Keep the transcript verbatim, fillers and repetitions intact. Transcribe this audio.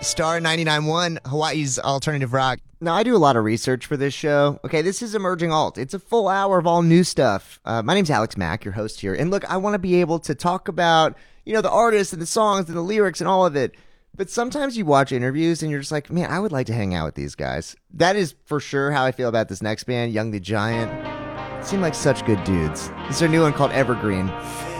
Star ninety-nine point one, Hawaii's alternative rock. Now, I do a lot of research for this show. Okay, this is Emerging Alt. It's a full hour of all new stuff. Uh, my name's Alex Mack, your host here. And look, I want to be able to talk about, you know, the artists and the songs and the lyrics and all of it. But sometimes you watch interviews and you're just like, man, I would like to hang out with these guys. That is for sure how I feel about this next band, Young the Giant. Seem like such good dudes. This is their new one called Evergreen.